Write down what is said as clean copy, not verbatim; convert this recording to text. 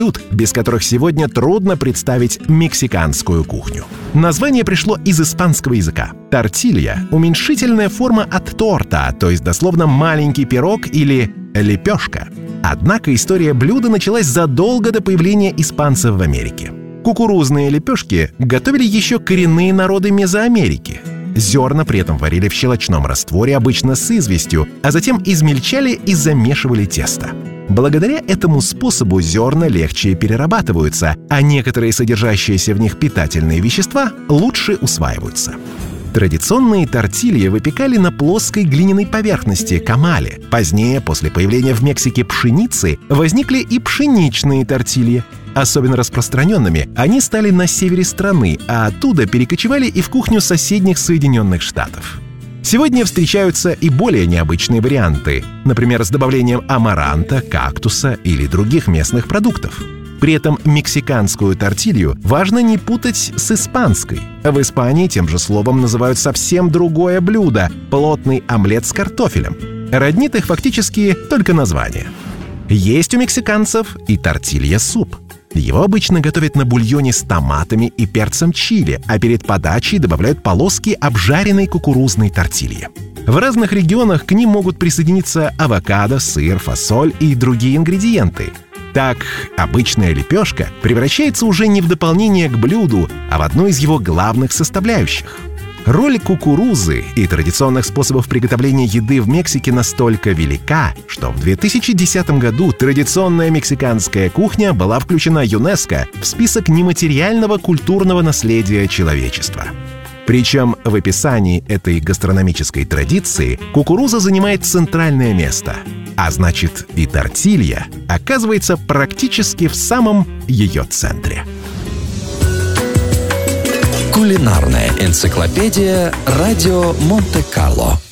блюд, без которых сегодня трудно представить мексиканскую кухню. Название пришло из испанского языка. Тортилья – уменьшительная форма от торта, то есть дословно маленький пирог или лепешка. Однако история блюда началась задолго до появления испанцев в Америке. Кукурузные лепешки готовили еще коренные народы Мезоамерики. Зерна при этом варили в щелочном растворе, обычно с известью, а затем измельчали и замешивали тесто. Благодаря этому способу зерна легче перерабатываются, а некоторые содержащиеся в них питательные вещества лучше усваиваются. Традиционные тортильи выпекали на плоской глиняной поверхности комале. Позднее, после появления в Мексике пшеницы, возникли и пшеничные тортильи. Особенно распространенными они стали на севере страны, а оттуда перекочевали и в кухню соседних Соединенных Штатов. Сегодня встречаются и более необычные варианты, например, с добавлением амаранта, кактуса или других местных продуктов. При этом мексиканскую тортилью важно не путать с испанской. В Испании тем же словом называют совсем другое блюдо – плотный омлет с картофелем. Роднит их фактически только название. Есть у мексиканцев и тортилья-суп. Его обычно готовят на бульоне с томатами и перцем чили, а перед подачей добавляют полоски обжаренной кукурузной тортильи. В разных регионах к ним могут присоединиться авокадо, сыр, фасоль и другие ингредиенты. Так, обычная лепешка превращается уже не в дополнение к блюду, а в одну из его главных составляющих. Роль кукурузы и традиционных способов приготовления еды в Мексике настолько велика, что в 2010 году традиционная мексиканская кухня была включена ЮНЕСКО в список нематериального культурного наследия человечества. Причем в описании этой гастрономической традиции кукуруза занимает центральное место, а значит и тортилья оказывается практически в самом ее центре. Кулинарная энциклопедия «Радио Монте-Карло».